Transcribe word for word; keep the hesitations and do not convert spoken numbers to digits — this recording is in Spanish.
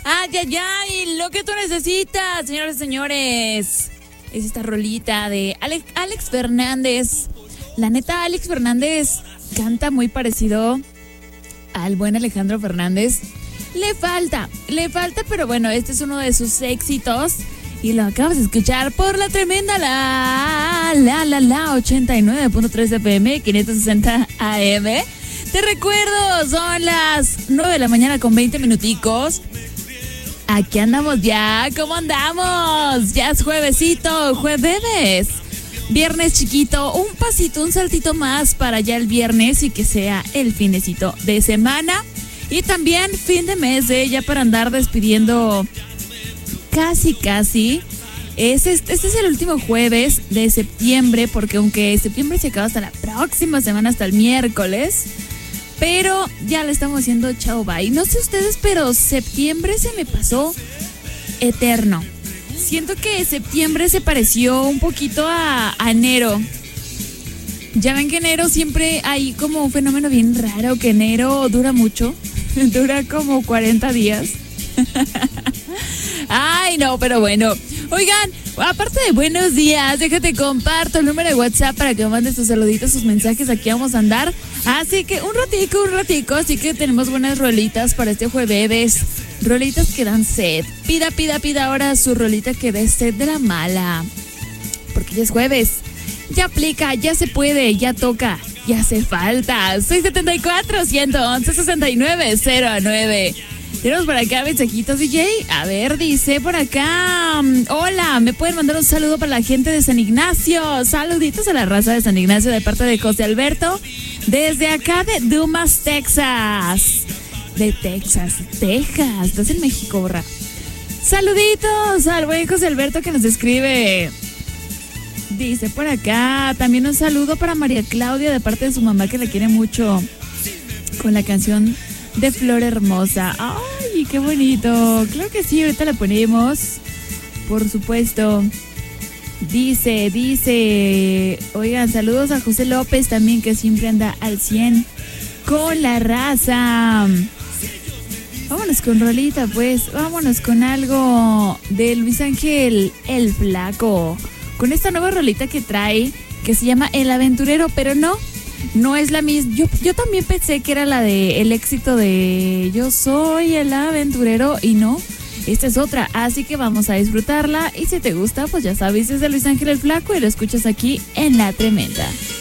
Ay, ay, ay, lo que tú necesitas, señores y señores. Es esta rolita de Alex, Alex Fernández. La neta, Alex Fernández canta muy parecido al buen Alejandro Fernández. Le falta, le falta, pero bueno, este es uno de sus éxitos. Y lo acabas de escuchar por la tremenda la, la, la, la, ochenta y nueve punto tres F M, quinientos sesenta A M. Te recuerdo, son las nueve de la mañana con veinte minuticos. Aquí andamos ya, ¿cómo andamos? Ya es juevesito, jueves. Viernes chiquito, un pasito, un saltito más para ya el viernes y que sea el finecito de semana. Y también fin de mes, ¿eh? Ya para andar despidiendo casi, casi. Este, este es el último jueves de septiembre, porque aunque septiembre se acaba hasta la próxima semana, hasta el miércoles. Pero ya le estamos haciendo chao bye. No sé ustedes, pero septiembre se me pasó eterno. Siento que septiembre se pareció un poquito a, a enero. Ya ven que enero siempre hay como un fenómeno bien raro, que enero dura mucho. Dura como cuarenta días. Ay, no, pero bueno. Oigan, aparte de buenos días, déjate comparto el número de WhatsApp para que me mandes tus saluditos, sus mensajes. Aquí vamos a andar. Así que un ratico, un ratico. Así que tenemos buenas rolitas para este jueves. Rolitas que dan sed. Pida, pida, pida ahora su rolita que dé sed de la mala. Porque ya es jueves. Ya aplica, ya se puede, ya toca, ya hace falta. seis siete cuatro, uno uno uno, seis nueve cero nueve. Tenemos por acá mensajitos, D J. A ver, dice por acá. Hola, ¿me pueden mandar un saludo para la gente de San Ignacio? Saluditos a la raza de San Ignacio de parte de José Alberto. Desde acá de Dumas, Texas. De Texas, Texas. Estás en México, borra. Saluditos al buen José Alberto que nos escribe. Dice por acá. También un saludo para María Claudia de parte de su mamá que la quiere mucho. Con la canción de Flor Hermosa. ¡Ay, qué bonito! Claro que sí, ahorita la ponemos. Por supuesto. Dice, dice... Oigan, saludos a José López también, que siempre anda al cien con la raza. Vámonos con rolita, pues. Vámonos con algo de Luis Ángel el Flaco. Con esta nueva rolita que trae, que se llama El Aventurero, pero no... No es la misma. Yo, yo también pensé que era la de el éxito de Yo soy el aventurero y no, esta es otra. Así que vamos a disfrutarla y si te gusta, pues ya sabes, es de Luis Ángel el Flaco y lo escuchas aquí en La Tremenda.